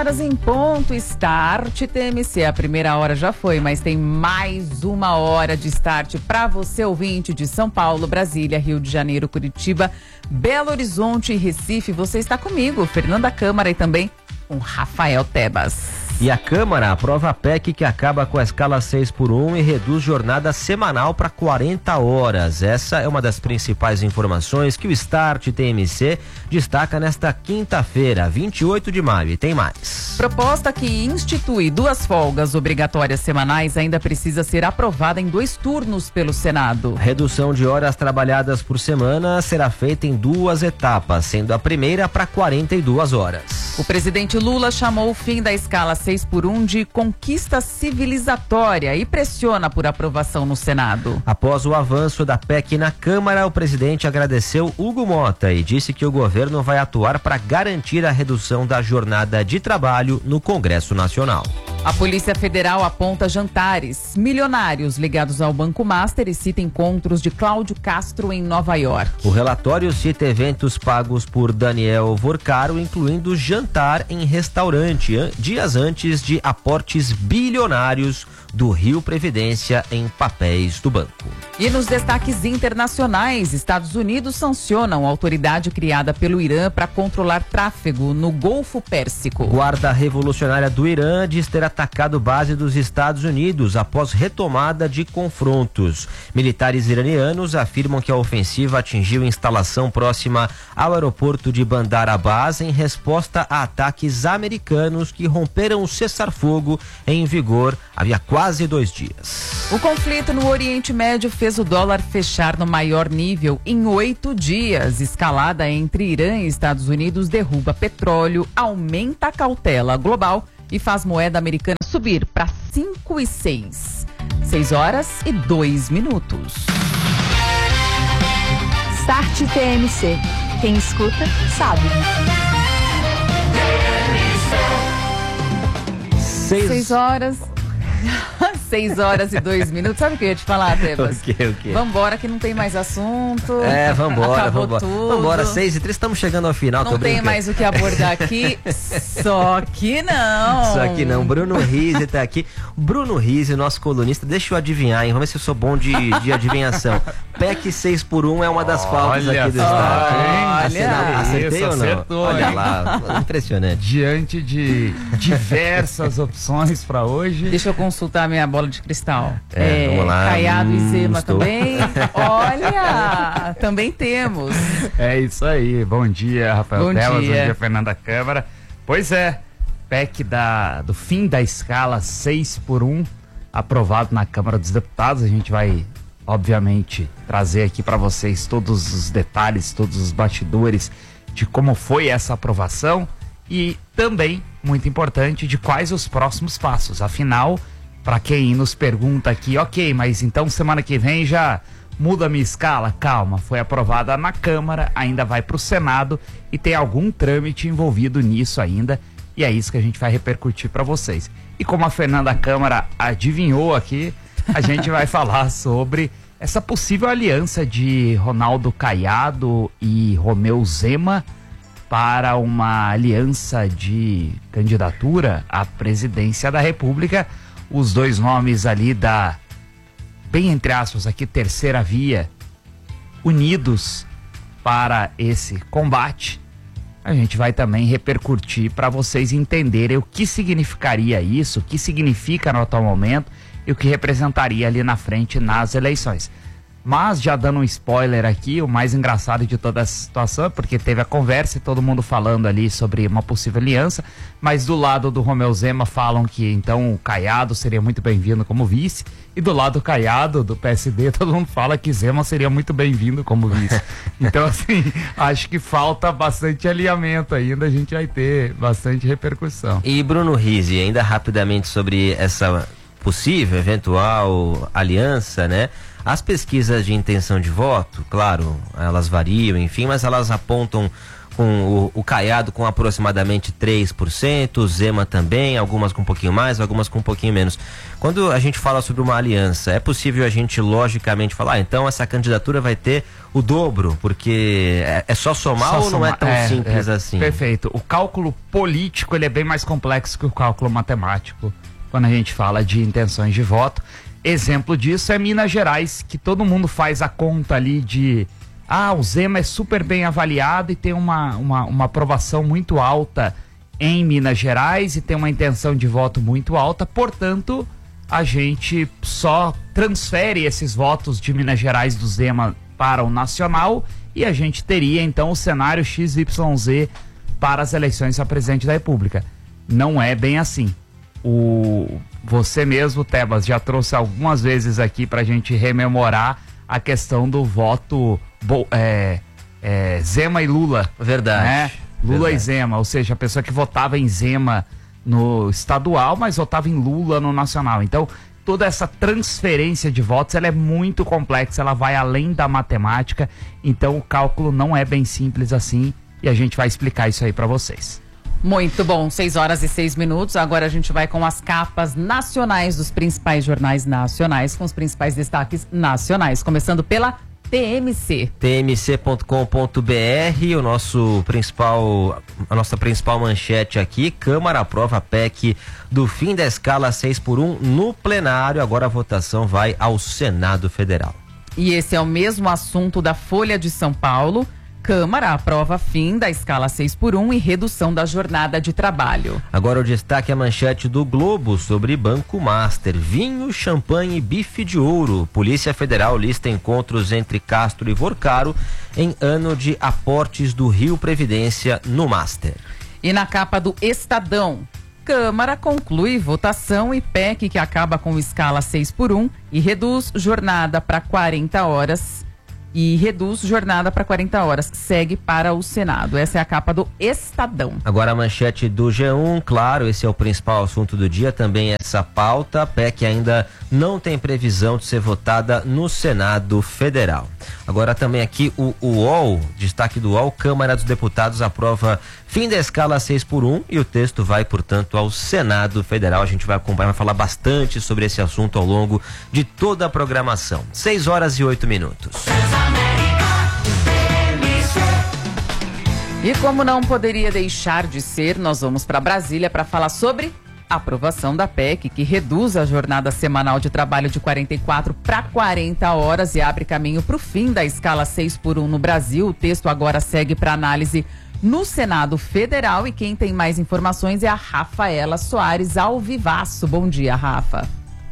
Horas em ponto, Start TMC. A primeira hora já foi, mas tem mais uma hora de Start para você, ouvinte de São Paulo, Brasília, Rio de Janeiro, Curitiba, Belo Horizonte e Recife. Você está comigo, Fernanda Câmara, e também com Rafael Tebas. E a Câmara aprova a PEC que acaba com a escala 6x1 e reduz jornada semanal para 40 horas. Essa é uma das principais informações que o Start TMC destaca nesta quinta-feira, 28 de maio. E tem mais. Proposta que institui 2 folgas obrigatórias semanais ainda precisa ser aprovada em 2 turnos pelo Senado. Redução de horas trabalhadas por semana será feita em 2 etapas, sendo a primeira para 42 horas. O presidente Lula chamou o fim da escala 6x1 de conquista civilizatória e pressiona por aprovação no Senado. Após o avanço da PEC na Câmara, o presidente agradeceu Hugo Mota e disse que o governo vai atuar para garantir a redução da jornada de trabalho no Congresso Nacional. A Polícia Federal aponta jantares milionários ligados ao Banco Master e cita encontros de Cláudio Castro em Nova York. O relatório cita eventos pagos por Daniel Vorcaro, incluindo jantar em restaurante, dias antes de aportes bilionários do Rio Previdência em papéis do banco. E nos destaques internacionais, Estados Unidos sancionam a autoridade criada pelo Irã para controlar tráfego no Golfo Pérsico. Guarda Revolucionária do Irã diz ter atacado base dos Estados Unidos após retomada de confrontos. Militares iranianos afirmam que a ofensiva atingiu instalação próxima ao aeroporto de Bandar Abbas em resposta a ataques americanos que romperam o cessar-fogo em vigor havia quase 2 dias. O conflito no Oriente Médio fez o dólar fechar no maior nível em 8 dias. Escalada entre Irã e Estados Unidos derruba petróleo, aumenta a cautela global e faz moeda americana subir para 5,06. 6h02. Start TMC. Quem escuta, sabe. 6h02. Sabe o que eu ia te falar, Tebas? O quê? Vambora que não tem mais assunto. Vambora. Tudo. Vambora, 6h03, estamos chegando ao final. Não tem mais o que abordar aqui. Só que não. Bruno Rizzi tá aqui. Bruno Rizzi, nosso colunista, deixa eu adivinhar, hein? Vamos ver se eu sou bom de adivinhação. PEC 6x1 é uma das pautas aqui do Estado. Acertei ou não? Acertou, Olha lá, impressionante. Diante de diversas opções para hoje. Deixa eu consultar minha bola de cristal. Vamos lá. Caiado e Zema também. Olha, também temos. É isso aí. Bom dia, Rafael Tebas. Bom dia, Fernanda Câmara. Pois é, PEC do fim da escala 6x1, aprovado na Câmara dos Deputados. A gente vai, obviamente, trazer aqui para vocês todos os detalhes, todos os bastidores de como foi essa aprovação e também, muito importante, de quais os próximos passos. Afinal, para quem nos pergunta aqui, ok, mas então semana que vem já muda a minha escala? Calma, foi aprovada na Câmara, ainda vai para o Senado e tem algum trâmite envolvido nisso ainda, e é isso que a gente vai repercutir para vocês. E como a Fernanda Câmara adivinhou aqui, a gente vai falar sobre essa possível aliança de Ronaldo Caiado e Romeu Zema para uma aliança de candidatura à presidência da República. Os 2 nomes ali da, bem entre aspas aqui, terceira via, unidos para esse combate. A gente vai também repercutir para vocês entenderem o que significaria isso, o que significa no atual momento e o que representaria ali na frente nas eleições. Mas, já dando um spoiler aqui, o mais engraçado de toda essa situação é porque teve a conversa e todo mundo falando ali sobre uma possível aliança, mas do lado do Romeu Zema falam que então o Caiado seria muito bem-vindo como vice, e do lado do Caiado, do PSD, todo mundo fala que Zema seria muito bem-vindo como vice. Então, assim, acho que falta bastante alinhamento ainda, a gente vai ter bastante repercussão. E Bruno Rizzi, ainda rapidamente sobre essa possível, eventual aliança, né? As pesquisas de intenção de voto, claro, elas variam, enfim, mas elas apontam com o Caiado com aproximadamente 3%, o Zema também, algumas com um pouquinho mais, algumas com um pouquinho menos. Quando a gente fala sobre uma aliança, é possível a gente logicamente falar, então essa candidatura vai ter o dobro, porque é só somar ou não é tão simples assim? Perfeito. O cálculo político ele é bem mais complexo que o cálculo matemático, quando a gente fala de intenções de voto. Exemplo disso é Minas Gerais, que todo mundo faz a conta ali de o Zema é super bem avaliado e tem uma aprovação muito alta em Minas Gerais e tem uma intenção de voto muito alta, portanto, a gente só transfere esses votos de Minas Gerais do Zema para o nacional e a gente teria então o cenário XYZ para as eleições a presidente da República. Não é bem assim. Você mesmo, Tebas, já trouxe algumas vezes aqui pra gente rememorar a questão do voto Zema e Lula. Verdade. Né? Lula e Zema, ou seja, a pessoa que votava em Zema no estadual, mas votava em Lula no nacional. Então, toda essa transferência de votos, ela é muito complexa, ela vai além da matemática, então o cálculo não é bem simples assim e a gente vai explicar isso aí pra vocês. Muito bom, 6h06. Agora a gente vai com as capas nacionais dos principais jornais nacionais, com os principais destaques nacionais, começando pela TMC. tmc.com.br, a nossa principal manchete aqui: Câmara aprova a PEC do fim da escala 6x1 no plenário. Agora a votação vai ao Senado Federal. E esse é o mesmo assunto da Folha de São Paulo. Câmara aprova fim da escala 6x1 e redução da jornada de trabalho. Agora o destaque é a manchete do Globo sobre Banco Master. Vinho, champanhe e bife de ouro. Polícia Federal lista encontros entre Castro e Vorcaro em ano de aportes do Rio Previdência no Master. E na capa do Estadão, Câmara conclui votação e PEC que acaba com escala 6x1 e reduz jornada para 40 horas. Segue para o Senado. Essa é a capa do Estadão. Agora a manchete do G1, claro, esse é o principal assunto do dia, também essa pauta. A PEC ainda não tem previsão de ser votada no Senado Federal. Agora também aqui o UOL, destaque do UOL: Câmara dos Deputados aprova fim da escala 6x1 e o texto vai, portanto, ao Senado Federal. A gente vai acompanhar, vai falar bastante sobre esse assunto ao longo de toda a programação. 6h08. E como não poderia deixar de ser, nós vamos para Brasília para falar sobre a aprovação da PEC, que reduz a jornada semanal de trabalho de 44 para 40 horas e abre caminho para o fim da escala 6x1 no Brasil. O texto agora segue para análise no Senado Federal e quem tem mais informações é a Rafaela Soares, ao vivaço. Bom dia, Rafa.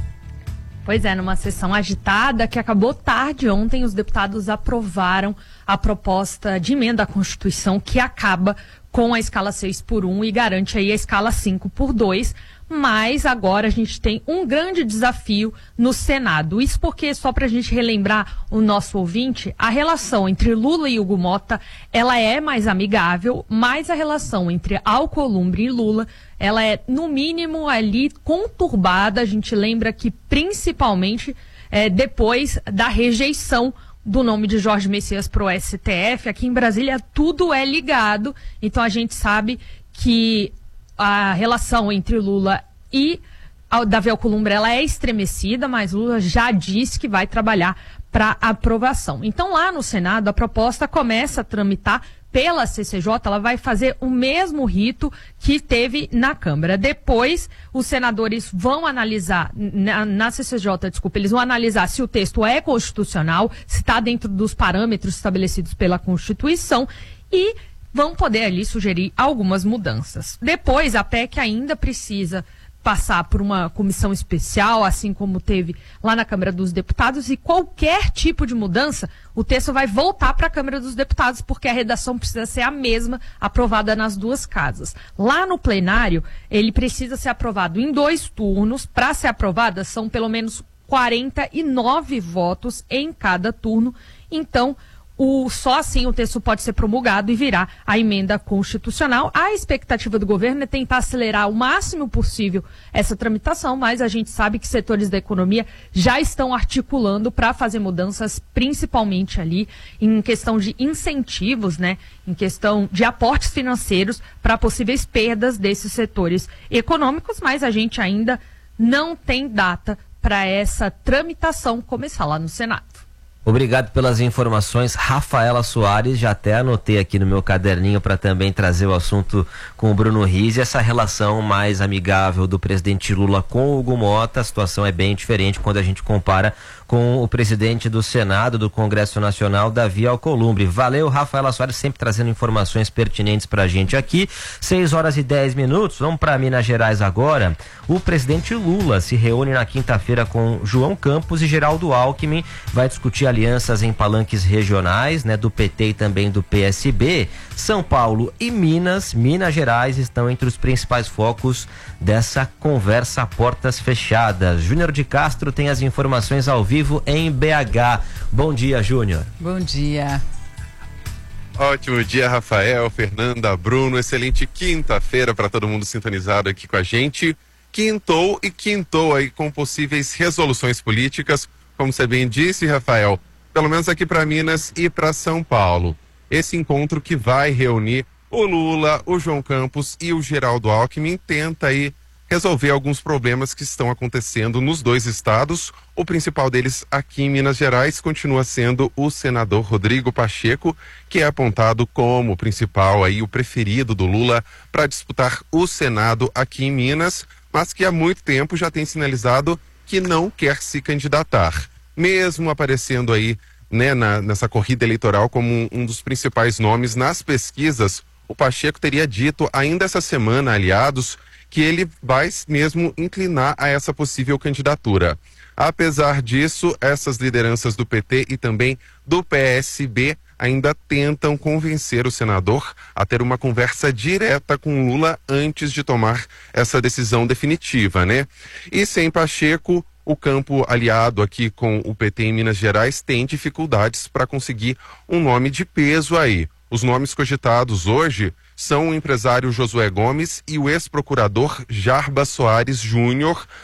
Pois é, numa sessão agitada que acabou tarde ontem, os deputados aprovaram a proposta de emenda à Constituição que acaba com a escala 6x1 e garante aí a escala 5x2, mas agora a gente tem um grande desafio no Senado. Isso porque, só para a gente relembrar o nosso ouvinte, a relação entre Lula e Hugo Mota, ela é mais amigável, mas a relação entre Alcolumbre e Lula, ela é, no mínimo, ali conturbada. A gente lembra que, principalmente, depois da rejeição do nome de Jorge Messias para o STF, aqui em Brasília tudo é ligado, então a gente sabe que a relação entre Lula e Davi Alcolumbre, ela é estremecida, mas Lula já disse que vai trabalhar para aprovação. Então lá no Senado a proposta começa a tramitar pela CCJ, ela vai fazer o mesmo rito que teve na Câmara. Depois, os senadores vão analisar, na CCJ, eles vão analisar se o texto é constitucional, se está dentro dos parâmetros estabelecidos pela Constituição e vão poder ali sugerir algumas mudanças. Depois, a PEC ainda precisa passar por uma comissão especial, assim como teve lá na Câmara dos Deputados, e qualquer tipo de mudança, o texto vai voltar para a Câmara dos Deputados, porque a redação precisa ser a mesma, aprovada nas duas casas. Lá no plenário, ele precisa ser aprovado em 2 turnos. Para ser aprovada, são pelo menos 49 votos em cada turno. Então, Só assim o texto pode ser promulgado e virar a emenda constitucional. A expectativa do governo é tentar acelerar o máximo possível essa tramitação, mas a gente sabe que setores da economia já estão articulando para fazer mudanças, principalmente ali em questão de incentivos, né, em questão de aportes financeiros para possíveis perdas desses setores econômicos, mas a gente ainda não tem data para essa tramitação começar lá no Senado. Obrigado pelas informações, Rafaela Soares. Já até anotei aqui no meu caderninho para também trazer o assunto com o Bruno Rizzi. Essa relação mais amigável do presidente Lula com o Hugo Mota, a situação é bem diferente quando a gente compara com o presidente do Senado, do Congresso Nacional, Davi Alcolumbre. Valeu, Rafaela Soares, sempre trazendo informações pertinentes para a gente aqui. 6h10. Vamos para Minas Gerais agora. O presidente Lula se reúne na quinta-feira com João Campos e Geraldo Alckmin. Vai discutir alianças em palanques regionais, né, do PT e também do PSB. São Paulo e Minas Gerais estão entre os principais focos dessa conversa a portas fechadas. Júnior de Castro tem as informações ao vivo em BH. Bom dia, Júnior. Bom dia. Ótimo dia, Rafael, Fernanda, Bruno. Excelente quinta-feira para todo mundo sintonizado aqui com a gente. Quintou aí com possíveis resoluções políticas, como você bem disse, Rafael, pelo menos aqui para Minas e para São Paulo. Esse encontro que vai reunir o Lula, o João Campos e o Geraldo Alckmin tenta aí resolver alguns problemas que estão acontecendo nos dois estados. O principal deles aqui em Minas Gerais continua sendo o senador Rodrigo Pacheco, que é apontado como o principal aí, o preferido do Lula para disputar o Senado aqui em Minas, mas que há muito tempo já tem sinalizado que não quer se candidatar. Mesmo aparecendo aí, né, nessa corrida eleitoral como um dos principais nomes nas pesquisas, o Pacheco teria dito ainda essa semana, aliados, que ele vai mesmo inclinar a essa possível candidatura. Apesar disso, essas lideranças do PT e também do PSB ainda tentam convencer o senador a ter uma conversa direta com Lula antes de tomar essa decisão definitiva, né? E sem Pacheco, o campo aliado aqui com o PT em Minas Gerais tem dificuldades para conseguir um nome de peso aí. Os nomes cogitados hoje são o empresário Josué Gomes e o ex-procurador Jarbas Soares Júnior,